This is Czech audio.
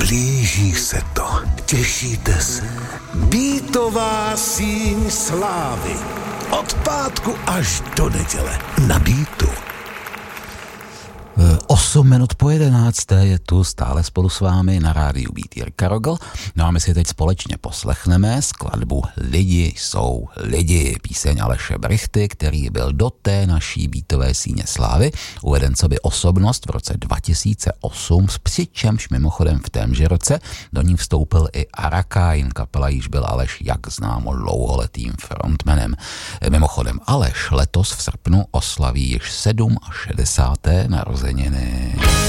Blíží se to. Těšíte se? Beatová síň slávy. Od pátku až do neděle. Na Beatu. 8 minut po 11. je tu stále spolu s vámi na rádiu Beat Jirka Rogl. No a my si teď společně poslechneme skladbu Lidi jsou lidi, píseň Aleše Brichty, který byl do té naší beatové síně slávy uveden coby osobnost v roce 2008, přičemž mimochodem v témže roce do ní vstoupil i Arakain, kapela již byl Aleš, jak známo, dlouholetým frontmanem. Mimochodem Aleš letos v srpnu oslaví již 67. narozeniny.